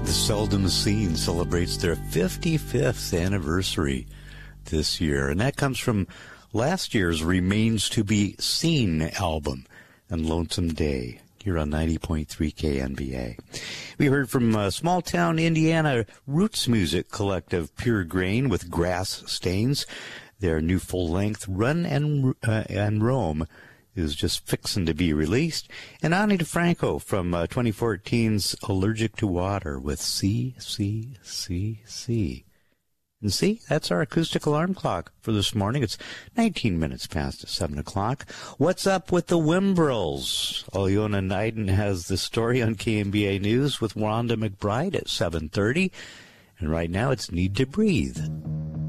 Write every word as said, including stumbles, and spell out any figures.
Seldom Seen celebrates their fifty-fifth anniversary this year, and that comes from last year's Remains to Be Seen album and Lonesome Day here on ninety point three K N B A. We heard from uh, small-town Indiana roots music collective Pure Grain with Grass Stains. Their new full-length Run and, uh, and Roam is just fixing to be released. And Ani DeFranco from uh, twenty fourteen's Allergic to Water with C, C, C, C. And see, that's our acoustic alarm clock for this morning. It's nineteen minutes past seven o'clock. What's up with the Wimbrels? Alyona Nyden has the story on K N B A News with Wanda McBride at seven thirty. And right now it's Need to Breathe.